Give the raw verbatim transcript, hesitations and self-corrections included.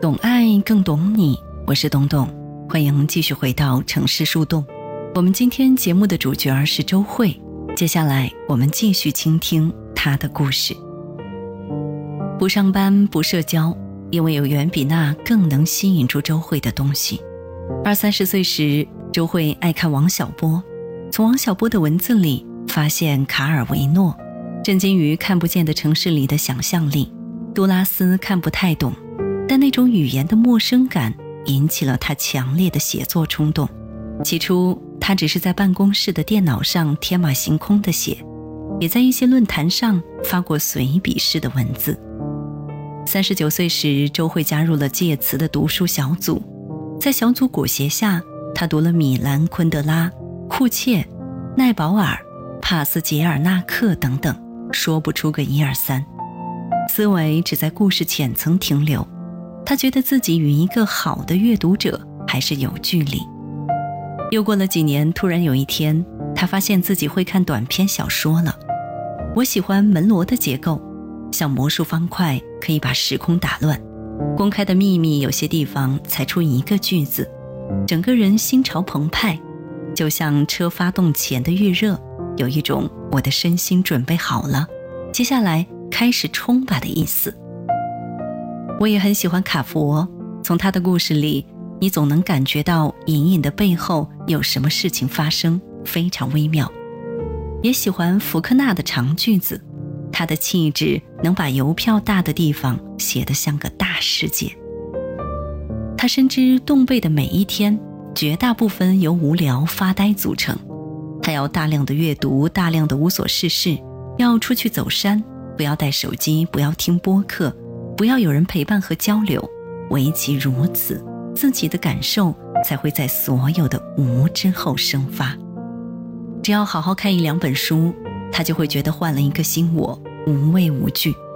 懂爱更懂你，我是董董，欢迎继续回到城市树洞。我们今天节目的主角是周慧，接下来我们继续倾听她的故事。不上班不社交，因为有远比那更能吸引住周慧的东西。二三十岁时，周慧爱看王小波，从王小波的文字里发现卡尔维诺，震惊于看不见的城市里的想象力。杜拉斯看不太懂，但那种语言的陌生感引起了他强烈的写作冲动。起初他只是在办公室的电脑上天马行空地写，也在一些论坛上发过随笔式的文字。三十九岁时，周慧加入了介词的读书小组，在小组裹挟下，他读了米兰昆德拉、库切、奈保尔、帕斯捷尔纳克等等，说不出个一二三。思维只在故事浅层停留，他觉得自己与一个好的阅读者还是有距离。又过了几年，突然有一天，他发现自己会看短篇小说了。我喜欢门罗的结构，像魔术方块可以把时空打乱。公开的秘密有些地方才出一个句子，整个人心潮澎湃，就像车发动前的预热，有一种我的身心准备好了，接下来开始冲吧的意思。我也很喜欢卡佛，从他的故事里，你总能感觉到隐隐的背后有什么事情发生，非常微妙。也喜欢福克纳的长句子，他的气质能把邮票大的地方写得像个大世界。他深知动辈的每一天绝大部分由无聊发呆组成，他要大量的阅读，大量的无所事事，要出去走山，不要带手机，不要听播客，不要有人陪伴和交流，唯其如此，自己的感受才会在所有的无之后生发。只要好好看一两本书，他就会觉得换了一个新我，无畏无惧。